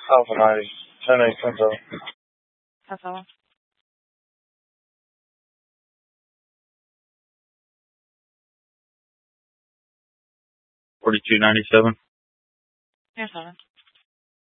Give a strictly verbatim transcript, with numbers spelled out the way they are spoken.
Alpha ninety. ten eight ten seven. That's all. Forty-two ninety-seven. Yes, sir.